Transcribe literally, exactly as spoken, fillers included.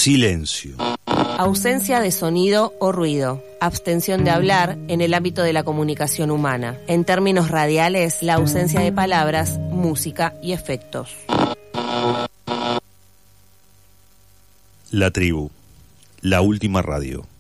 Silencio. Ausencia de sonido o ruido. Abstención de hablar en el ámbito de la comunicación humana. En términos radiales, la ausencia de palabras, música y efectos. La tribu. La última radio.